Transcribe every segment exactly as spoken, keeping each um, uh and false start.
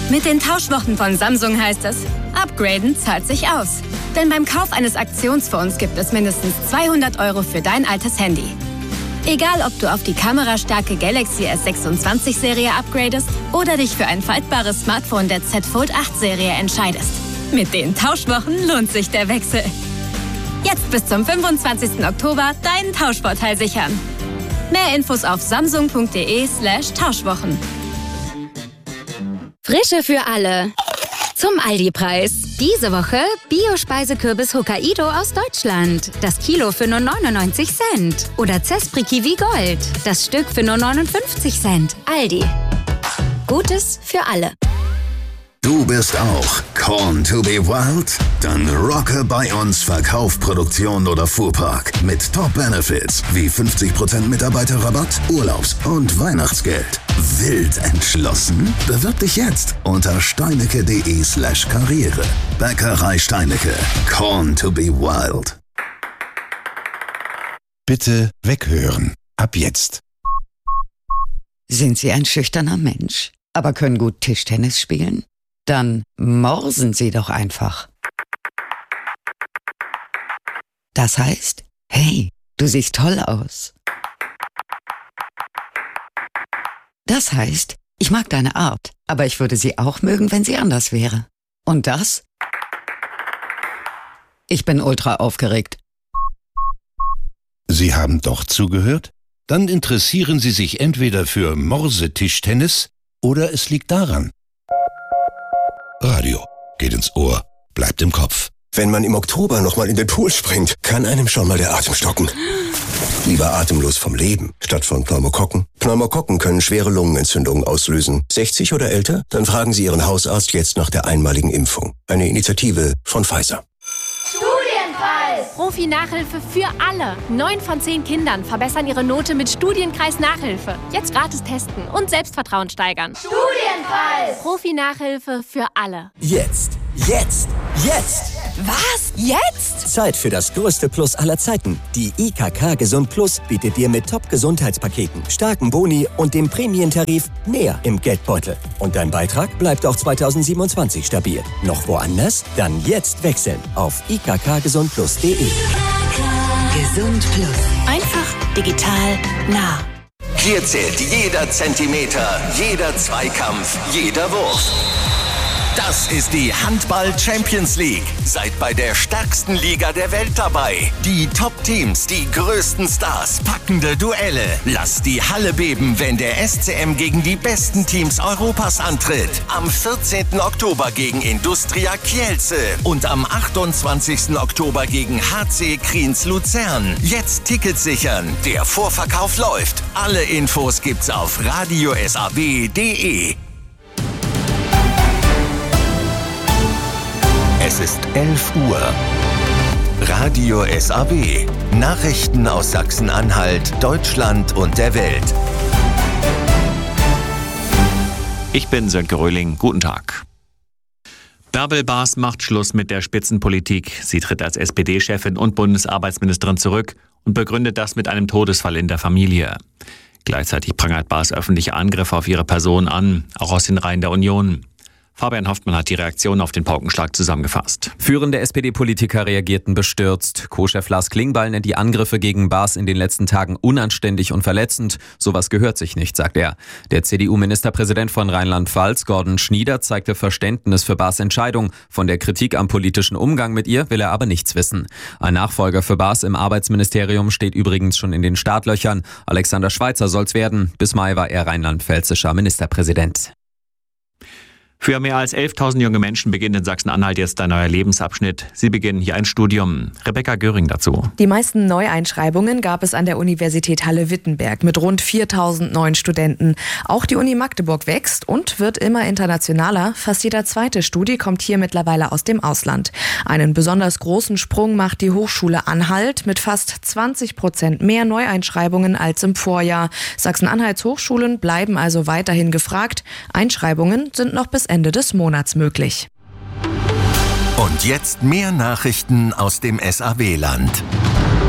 Mit den Tauschwochen von Samsung heißt es, upgraden zahlt sich aus. Denn beim Kauf eines Aktionsfonds gibt es mindestens zweihundert Euro für dein altes Handy. Egal, ob du auf die kamerastarke Galaxy S sechsundzwanzig Serie upgradest oder dich für ein faltbares Smartphone der Z Fold acht Serie entscheidest. Mit den Tauschwochen lohnt sich der Wechsel. Jetzt bis zum fünfundzwanzigsten Oktober deinen Tauschvorteil sichern. Mehr Infos auf samsung.de slash Tauschwochen. Frische für alle. Zum Aldi-Preis. Diese Woche Bio-Speisekürbis Hokkaido aus Deutschland. Das Kilo für nur neunundneunzig Cent. Oder Zespri Kiwi Gold. Das Stück für nur neunundfünfzig Cent. Aldi. Gutes für alle. Du bist auch Corn to be Wild? Dann rocke bei uns Verkauf, Produktion oder Fuhrpark mit Top-Benefits wie fünfzig Prozent Mitarbeiterrabatt, Urlaubs- und Weihnachtsgeld. Wild entschlossen? Bewirb dich jetzt unter steinecke.de slash Karriere. Bäckerei Steinecke. Corn to be Wild. Bitte weghören. Ab jetzt. Sind Sie ein schüchterner Mensch, aber können gut Tischtennis spielen? Dann morsen Sie doch einfach. Das heißt, hey, du siehst toll aus. Das heißt, ich mag deine Art, aber ich würde sie auch mögen, wenn sie anders wäre. Und das? Ich bin ultra aufgeregt. Sie haben doch zugehört? Dann interessieren Sie sich entweder für Morsetischtennis oder es liegt daran. Radio geht ins Ohr, bleibt im Kopf. Wenn man im Oktober nochmal in den Pool springt, kann einem schon mal der Atem stocken. Lieber atemlos vom Leben, statt von Pneumokokken. Pneumokokken können schwere Lungenentzündungen auslösen. sechzig oder älter? Dann fragen Sie Ihren Hausarzt jetzt nach der einmaligen Impfung. Eine Initiative von Pfizer. Studienkreis! Profi-Nachhilfe für alle. Neun von zehn Kindern verbessern ihre Note mit Studienkreis-Nachhilfe. Jetzt gratis testen und Selbstvertrauen steigern. Studienkreis! Profi-Nachhilfe für alle. Jetzt, jetzt, jetzt! Was? Jetzt? Zeit für das größte Plus aller Zeiten. Die I K K Gesund Plus bietet dir mit Top-Gesundheitspaketen, starken Boni und dem Prämientarif mehr im Geldbeutel. Und dein Beitrag bleibt auch zweitausendsiebenundzwanzig stabil. Noch woanders? Dann jetzt wechseln auf i k k gesund plus punkt d e. Gesund Plus. Einfach, digital, nah. Hier zählt jeder Zentimeter, jeder Zweikampf, jeder Wurf. Das ist die Handball-Champions League. Seid bei der stärksten Liga der Welt dabei. Die Top-Teams, die größten Stars, packende Duelle. Lasst die Halle beben, wenn der S C M gegen die besten Teams Europas antritt. Am vierzehnten Oktober gegen Industria Kielce und am achtundzwanzigsten Oktober gegen H C Kriens Luzern. Jetzt Tickets sichern. Der Vorverkauf läuft. Alle Infos gibt's auf radio s a b punkt d e. Es ist elf Uhr. Radio S A B. Nachrichten aus Sachsen-Anhalt, Deutschland und der Welt. Ich bin Sönke Röhling. Guten Tag. Bärbel Baas macht Schluss mit der Spitzenpolitik. Sie tritt als S P D-Chefin und Bundesarbeitsministerin zurück und begründet das mit einem Todesfall in der Familie. Gleichzeitig prangert Baas öffentliche Angriffe auf ihre Person an, auch aus den Reihen der Union. Fabian Hoffmann hat die Reaktion auf den Paukenschlag zusammengefasst. Führende S P D-Politiker reagierten bestürzt. Co-Chef Lars Klingbeil nennt die Angriffe gegen Baas in den letzten Tagen unanständig und verletzend. Sowas gehört sich nicht, sagt er. Der C D U-Ministerpräsident von Rheinland-Pfalz, Gordon Schnieder, zeigte Verständnis für Baas' Entscheidung. Von der Kritik am politischen Umgang mit ihr will er aber nichts wissen. Ein Nachfolger für Baas im Arbeitsministerium steht übrigens schon in den Startlöchern. Alexander Schweitzer soll's werden. Bis Mai war er rheinland-pfälzischer Ministerpräsident. Für mehr als elftausend junge Menschen beginnt in Sachsen-Anhalt jetzt ein neuer Lebensabschnitt. Sie beginnen hier ein Studium. Rebecca Göring dazu. Die meisten Neueinschreibungen gab es an der Universität Halle-Wittenberg mit rund viertausend neuen Studenten. Auch die Uni Magdeburg wächst und wird immer internationaler. Fast jeder zweite Studi kommt hier mittlerweile aus dem Ausland. Einen besonders großen Sprung macht die Hochschule Anhalt mit fast zwanzig Prozent mehr Neueinschreibungen als im Vorjahr. Sachsen-Anhalts Hochschulen bleiben also weiterhin gefragt. Einschreibungen sind noch bis Ende des Monats möglich. Und jetzt mehr Nachrichten aus dem S A W-Land.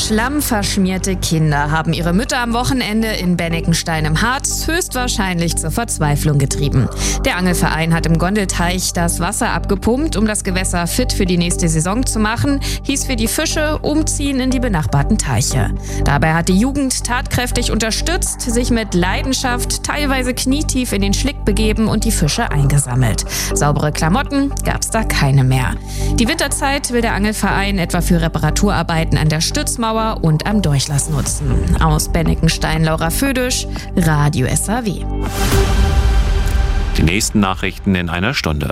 Schlammverschmierte Kinder haben ihre Mütter am Wochenende in Benneckenstein im Harz höchstwahrscheinlich zur Verzweiflung getrieben. Der Angelverein hat im Gondelteich das Wasser abgepumpt, um das Gewässer fit für die nächste Saison zu machen, hieß für die Fische umziehen in die benachbarten Teiche. Dabei hat die Jugend tatkräftig unterstützt, sich mit Leidenschaft teilweise knietief in den Schlick begeben und die Fische eingesammelt. Saubere Klamotten gab's da keine mehr. Die Winterzeit will der Angelverein etwa für Reparaturarbeiten an der Stützmauer und am Durchlass nutzen. Aus Benneckenstein, Laura Födisch, Radio S A W. Die nächsten Nachrichten in einer Stunde.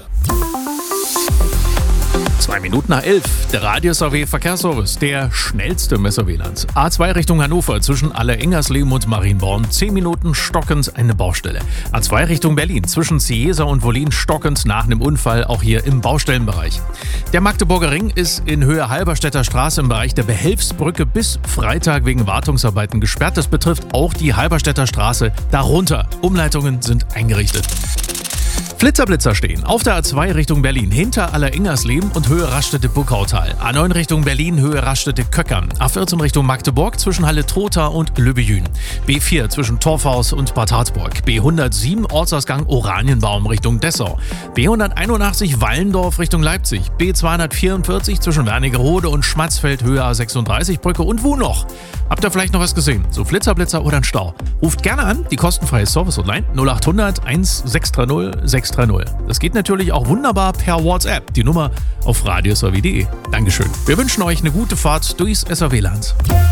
Zwei Minuten nach elf, der Radio S A W Verkehrsservice, der schnellste im S A W-Land. A zwei Richtung Hannover zwischen Aller-Ingersleben und Marienborn, zehn Minuten stockend eine Baustelle. A zwei Richtung Berlin zwischen Ciesa und Wollin stockend nach einem Unfall, auch hier im Baustellenbereich. Der Magdeburger Ring ist in Höhe Halberstädter Straße im Bereich der Behelfsbrücke bis Freitag wegen Wartungsarbeiten gesperrt. Das betrifft auch die Halberstädter Straße darunter. Umleitungen sind eingerichtet. Flitterblitzer stehen auf der A zwei Richtung Berlin hinter Aller-Ingersleben und Höhe Raststätte-Buckautal. A neun Richtung Berlin, Höhe Raststätte-Köckern. A vierzehn Richtung Magdeburg zwischen Halle-Trotha und Lübbejün. B vier zwischen Torfhaus und Bad Harzburg. B hundertsieben Ortsausgang Oranienbaum Richtung Dessau. B hunderteinundachtzig Wallendorf Richtung Leipzig. B zweihundertvierundvierzig zwischen Wernigerode und Schmatzfeld, Höhe A sechsunddreißig Brücke. Und wo noch? Habt ihr vielleicht noch was gesehen? So Flitterblitzer oder ein Stau? Ruft gerne an, die kostenfreie Service-Hotline null acht hundert eins sechs drei null sechs drei null. Das geht natürlich auch wunderbar per WhatsApp. Die Nummer auf radio s a w punkt d e. Dankeschön. Wir wünschen euch eine gute Fahrt durchs S A W-Land.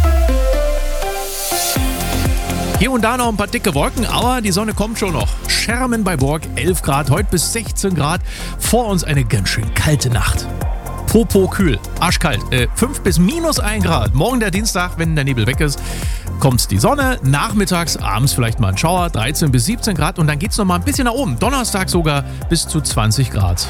Hier und da noch ein paar dicke Wolken, aber die Sonne kommt schon noch. Schermen bei Borg, elf Grad, heute bis sechzehn Grad. Vor uns eine ganz schön kalte Nacht. Popo kühl, arschkalt, äh, fünf bis minus ein Grad. Morgen der Dienstag, wenn der Nebel weg ist, kommt die Sonne. Nachmittags, abends vielleicht mal ein Schauer, dreizehn bis siebzehn Grad. Und dann geht es noch mal ein bisschen nach oben. Donnerstag sogar bis zu zwanzig Grad.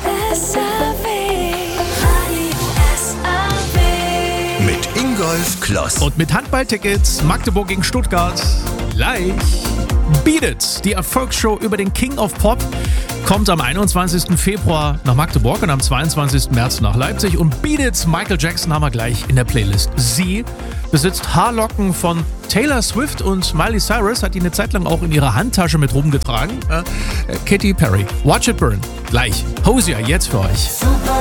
Mit Ingolf Kloss. Und mit Handballtickets Magdeburg gegen Stuttgart gleich. Beat It, die Erfolgsshow über den King of Pop, kommt am einundzwanzigsten Februar nach Magdeburg und am zweiundzwanzigsten März nach Leipzig. Und Beat It, Michael Jackson haben wir gleich in der Playlist. Sie besitzt Haarlocken von Taylor Swift und Miley Cyrus hat die eine Zeit lang auch in ihrer Handtasche mit rumgetragen. Äh, Katy Perry, Watch It Burn, gleich. Hosier, jetzt für euch. Super